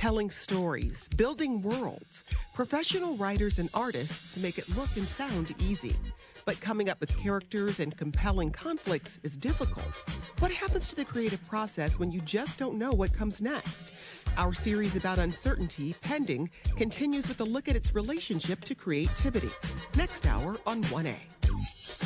Telling stories, building worlds. Professional writers and artists make it look and sound easy. But coming up with characters and compelling conflicts is difficult. What happens to the creative process when you just don't know what comes next? Our series about uncertainty, Pending, continues with a look at its relationship to creativity. Next hour on 1A.